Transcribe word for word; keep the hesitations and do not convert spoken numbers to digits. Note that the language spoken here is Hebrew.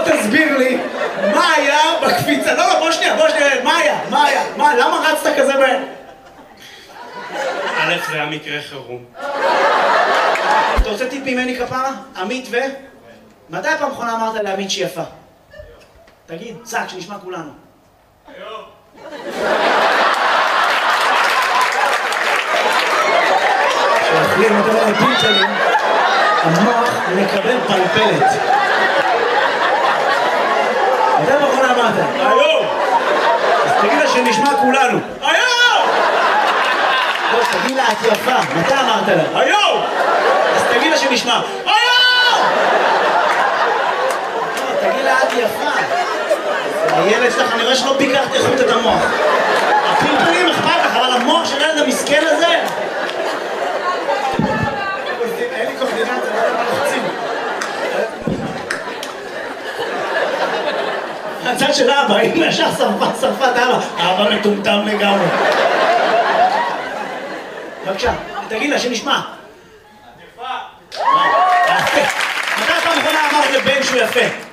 תסביר לי מה היה בקפיצה. לא, לא, בוא שנייה, בוא שנייה, מה היה? מה היה? מה, למה רצת כזה ב... א', זה היה מקרה חירום. אתה רוצה טיפ ממני כפרה? עמית ו... מתי הפעם האחרונה אמרת לעמית שהיא יפה? תגיד, צק, שנשמע כולנו. היום. כשאוכלים את הלפים שלי, המוח מקבל פלפלת. מתי הפעם האחרונה אמרת? היום! אז תגיד לה שנשמע כולנו. היום! לא, תגיד לה, את יפה. מתי אמרת לה? היום! אז תגיד לה שנשמע. היום! לא, תגיד לה, את יפה. הילד שלך, אני רואה שלא ביקרת איכות את המוח. הפלפלים אכפת לך, אבל המוח של הילד המסכן הזה... אין לי קורדינציה, לא יודע מה לחצים. הצד של אבא, אם ישר שרפה, שרפה את אבא. אבא מטומטם לגמרי. בבקשה, תגיד לה שנשמע. יפה. מתי הפעם האחרונה אמרת לבן שהוא יפה?